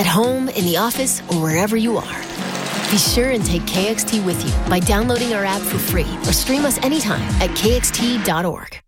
at home, in the office, or wherever you are. Be sure and take KXT with you by downloading our app for free or stream us anytime at kxt.org.